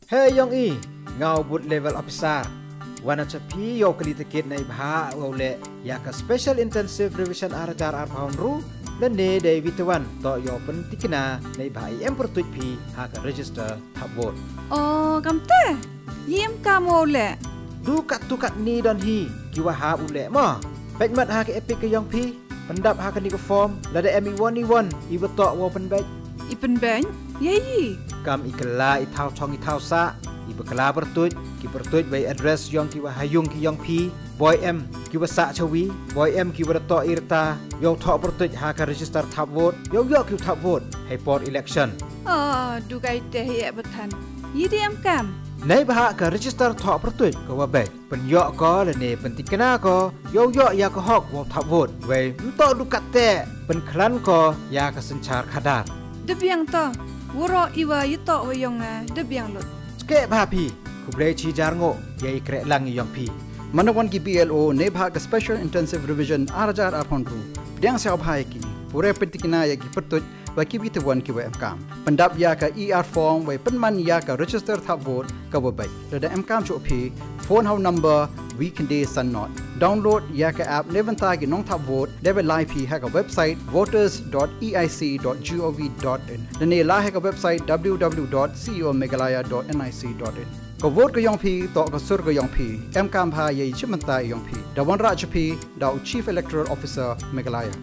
Hey Yong E, ngau but level officer. Wana chapi yo kalitikit na ibha wale yaka special intensive revision arajar arpaun ru lene day vitawan to yo pentikina na ibha pertuit pi haka register tabot. Oh, kamte. Yim kamu le. Du kat ni don hi kiwa ha ule ma. Pekmat haka epic ke Yong pi. Pendap haka ni ko form lada ME1 ibato wo penbek. Ipen beng? Yeyi. Kam ikala itau chong itau sa ibakala bertuj ki bertuj by address yong ki wahayung ki yong pi boy m ki wasa chawi boy m ki wadato irta yong thok bertuj ha ka register tap vote yong yo ki tap vote hai port election Oh, dugai teh ya betan. Yidiam kam. nei bah ka register thok bertuj ko wa bai pen yo ko le ne pen tikana ko yong yo ya ko hok wo tap vote we nto dukat te pen klan ko ya ka senchar khadar Debiang to. Wuro iwa yuto wayonga debiang lot. Ske bhapi kubre chi jarngo yai kre lang yong pi Manawan ki BLO ne bhag special intensive revision arajar aponru pdiang sa bhai ki pure petikina ya ki pertuj wa ki bitawan ki wa mkam pendap ya ka ER form wa penman ya ka register thap vote ka wa bai da mkam chu phi phone how number weekend day sun not download ya ka app nevanta ki nong thap vote level live hi ha ka website voters.eic.gov.in dane la ha ka website www.ceomegalaya.nic.in ko vote ko yong phi to ko sur ko yong phi mkam bha ye chimanta yong phi dawan ra chpi da chief electoral officer Meghalaya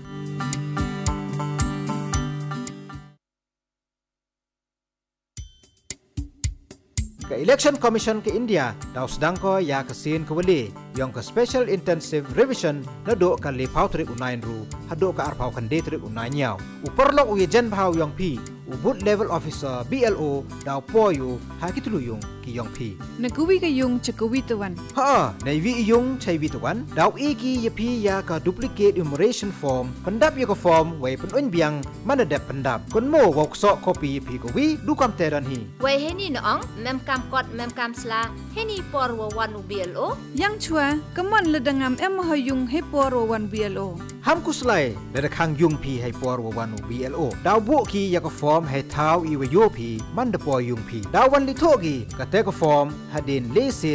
ke election commission ke India daw sedang ko ya kesin ke wali yang ke special intensive revision na do ka le pau trik unain ru hado ka arpau kan de trik unain yaw uperlok uye jen bhau yang pi ubut level officer BLO daw poyu ha kituluyung ki yang pi Nagui kayung cekuwi tuan. ha nei wi yung chai wi tuan daw iki ye pi ya ka duplicate enumeration form pendap ye ko form wei pen un biang mana dep pendap kun mo wok sok copy pi ko wi du kam te dan hi Wei heni noong mem kam kot mem kam sla heni por wa wan BLO Yang chua keman ledangam hayung heporo wan BLO. ham kuslai le khang yung pi hai por wa wanu BLO daw bu ki ya ko form hai thau I wa yo pi man de po yung pi daw wan li tho gi ka te ko form hadin le se